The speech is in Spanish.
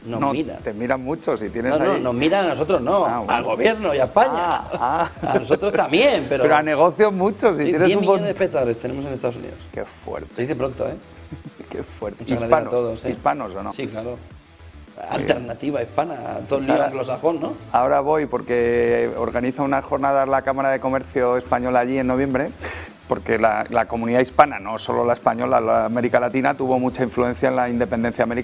Nos No, miran. te miran mucho si tienes No, ahí... nos miran a nosotros no, Ah, bueno. al gobierno y a España. A nosotros también, pero... Pero a negocios muchos, si Sí, tienes 10 un... millones de espectadores tenemos en Estados Unidos. Qué fuerte, Se dice pronto, ¿eh? qué fuerte. Muchas gracias a ¿Hispanos? todos, ¿eh? ¿Hispanos o no? Sí, claro. Alternativa hispana, todo el Sara- lío anglosajón, ¿no? Ahora voy porque organiza unas jornadas la Cámara de Comercio Española allí en noviembre, porque la comunidad hispana, no solo la española, la América Latina, tuvo mucha influencia en la independencia